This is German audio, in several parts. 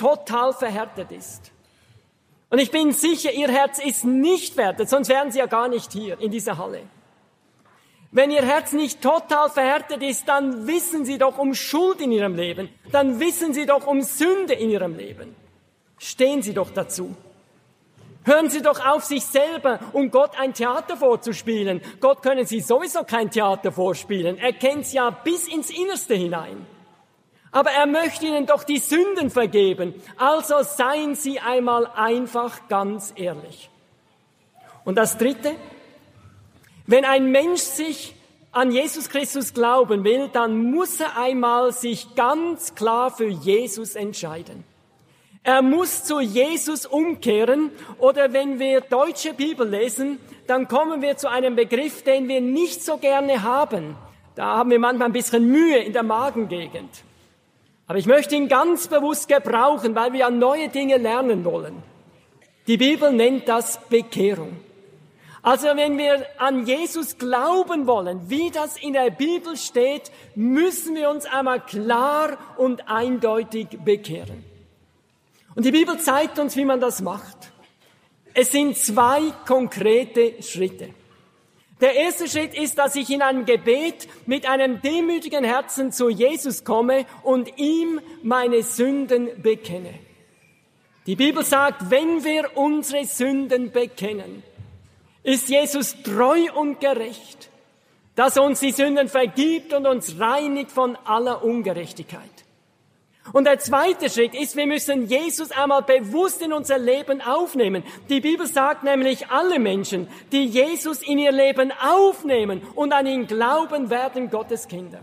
total verhärtet ist. Und ich bin sicher, Ihr Herz ist nicht verhärtet, sonst wären Sie ja gar nicht hier in dieser Halle. Wenn Ihr Herz nicht total verhärtet ist, dann wissen Sie doch um Schuld in Ihrem Leben. Dann wissen Sie doch um Sünde in Ihrem Leben. Stehen Sie doch dazu. Hören Sie doch auf sich selber, um Gott ein Theater vorzuspielen. Gott können Sie sowieso kein Theater vorspielen. Er kennt's ja bis ins Innerste hinein. Aber er möchte Ihnen doch die Sünden vergeben. Also seien Sie einmal einfach ganz ehrlich. Und das Dritte: Wenn ein Mensch sich an Jesus Christus glauben will, dann muss er einmal sich ganz klar für Jesus entscheiden. Er muss zu Jesus umkehren, oder wenn wir deutsche Bibel lesen, dann kommen wir zu einem Begriff, den wir nicht so gerne haben. Da haben wir manchmal ein bisschen Mühe in der Magengegend. Aber ich möchte ihn ganz bewusst gebrauchen, weil wir ja neue Dinge lernen wollen. Die Bibel nennt das Bekehrung. Also wenn wir an Jesus glauben wollen, wie das in der Bibel steht, müssen wir uns einmal klar und eindeutig bekehren. Und die Bibel zeigt uns, wie man das macht. Es sind 2 konkrete Schritte. Der erste Schritt ist, dass ich in einem Gebet mit einem demütigen Herzen zu Jesus komme und ihm meine Sünden bekenne. Die Bibel sagt, wenn wir unsere Sünden bekennen, ist Jesus treu und gerecht, dass er uns die Sünden vergibt und uns reinigt von aller Ungerechtigkeit. Und der zweite Schritt ist, wir müssen Jesus einmal bewusst in unser Leben aufnehmen. Die Bibel sagt nämlich, alle Menschen, die Jesus in ihr Leben aufnehmen und an ihn glauben, werden Gottes Kinder.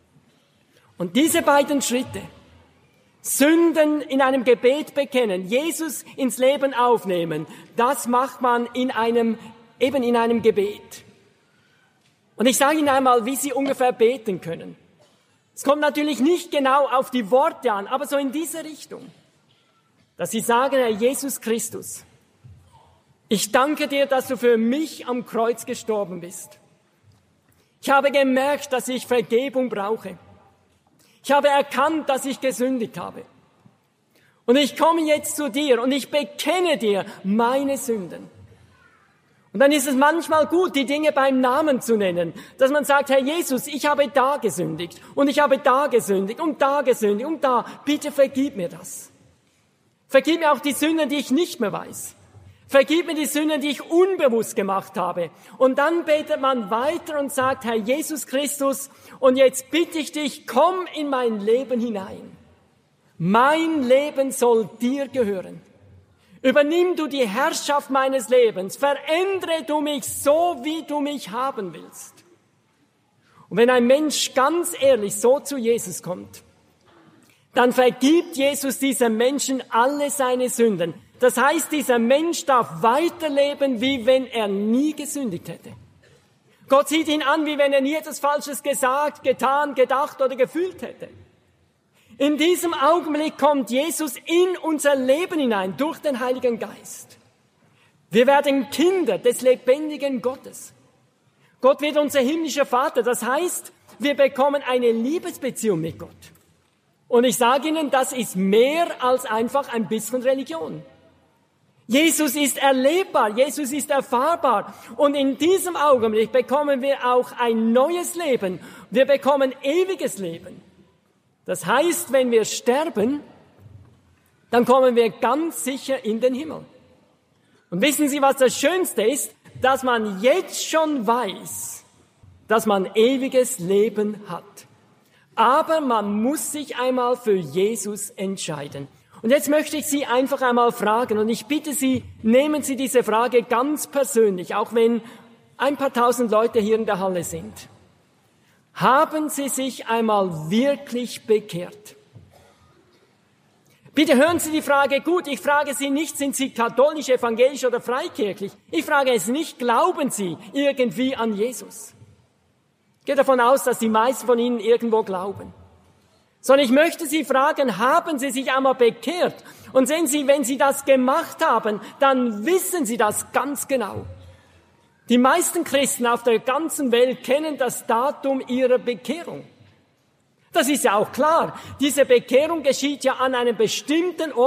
Und diese beiden Schritte, Sünden in einem Gebet bekennen, Jesus ins Leben aufnehmen, das macht man in einem Gebet. Und ich sage Ihnen einmal, wie Sie ungefähr beten können. Es kommt natürlich nicht genau auf die Worte an, aber so in diese Richtung, dass Sie sagen, Herr Jesus Christus, ich danke dir, dass du für mich am Kreuz gestorben bist. Ich habe gemerkt, dass ich Vergebung brauche. Ich habe erkannt, dass ich gesündigt habe. Und ich komme jetzt zu dir und ich bekenne dir meine Sünden. Und dann ist es manchmal gut, die Dinge beim Namen zu nennen, dass man sagt, Herr Jesus, ich habe da gesündigt und ich habe da gesündigt und da gesündigt und da. Bitte vergib mir das. Vergib mir auch die Sünden, die ich nicht mehr weiß. Vergib mir die Sünden, die ich unbewusst gemacht habe. Und dann betet man weiter und sagt, Herr Jesus Christus, und jetzt bitte ich dich, komm in mein Leben hinein. Mein Leben soll dir gehören. Übernimm du die Herrschaft meines Lebens. Verändere du mich so, wie du mich haben willst. Und wenn ein Mensch ganz ehrlich so zu Jesus kommt, dann vergibt Jesus diesem Menschen alle seine Sünden. Das heißt, dieser Mensch darf weiterleben, wie wenn er nie gesündigt hätte. Gott sieht ihn an, wie wenn er nie etwas Falsches gesagt, getan, gedacht oder gefühlt hätte. In diesem Augenblick kommt Jesus in unser Leben hinein durch den Heiligen Geist. Wir werden Kinder des lebendigen Gottes. Gott wird unser himmlischer Vater. Das heißt, wir bekommen eine Liebesbeziehung mit Gott. Und ich sage Ihnen, das ist mehr als einfach ein bisschen Religion. Jesus ist erlebbar, Jesus ist erfahrbar. Und in diesem Augenblick bekommen wir auch ein neues Leben. Wir bekommen ewiges Leben. Das heißt, wenn wir sterben, dann kommen wir ganz sicher in den Himmel. Und wissen Sie, was das Schönste ist? Dass man jetzt schon weiß, dass man ewiges Leben hat. Aber man muss sich einmal für Jesus entscheiden. Und jetzt möchte ich Sie einfach einmal fragen, und ich bitte Sie, nehmen Sie diese Frage ganz persönlich, auch wenn ein paar tausend Leute hier in der Halle sind. Haben Sie sich einmal wirklich bekehrt? Bitte hören Sie die Frage gut. Ich frage Sie nicht, sind Sie katholisch, evangelisch oder freikirchlich? Ich frage es nicht, glauben Sie irgendwie an Jesus? Ich gehe davon aus, dass die meisten von Ihnen irgendwo glauben. Sondern ich möchte Sie fragen, haben Sie sich einmal bekehrt? Und sehen Sie, wenn Sie das gemacht haben, dann wissen Sie das ganz genau. Die meisten Christen auf der ganzen Welt kennen das Datum ihrer Bekehrung. Das ist ja auch klar. Diese Bekehrung geschieht ja an einem bestimmten Ort.